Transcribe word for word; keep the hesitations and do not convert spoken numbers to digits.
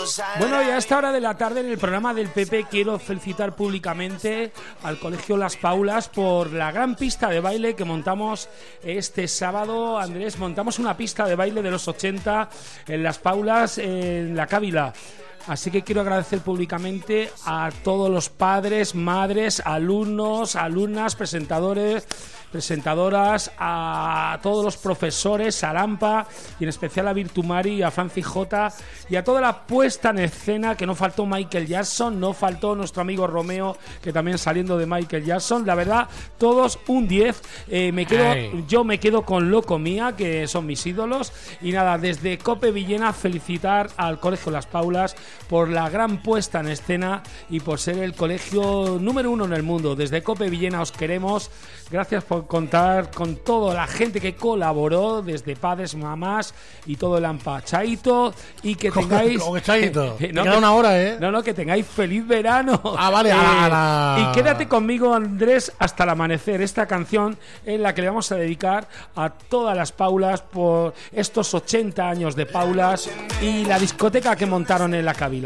Bueno, y a esta hora de la tarde en el programa del Pepe quiero felicitar públicamente al Colegio Las Paulas por la gran pista de baile que montamos este sábado. Andrés, montamos una pista de baile de los ochenta en Las Paulas, en la Cávila. Así que quiero agradecer públicamente a todos los padres, madres, alumnos, alumnas, presentadores, presentadoras, a todos los profesores, a Lampa y en especial a Virtumari, a Francis J y a toda la puesta en escena, que no faltó Michael Jackson, no faltó nuestro amigo Romeo, que también saliendo de Michael Jackson. La verdad, todos un diez. Eh, me quedo, yo me quedo con Loco Mía, que son mis ídolos. Y nada, desde Cope Villena felicitar al Colegio Las Paulas por la gran puesta en escena y por ser el colegio número uno en el mundo. Desde Cope Villena os queremos. Gracias por contar con toda la gente que colaboró, desde padres, mamás y todo el AMPA. Chaito, y que tengáis... ¿Cómo que chaito? Eh, no, queda que, una hora, ¿eh? No, no, que tengáis feliz verano. Ah, vale. Eh, a la... Y quédate conmigo, Andrés, hasta el amanecer. Esta canción en la que le vamos a dedicar a todas las Paulas por estos ochenta años de Paulas y la discoteca que montaron en la Cávila.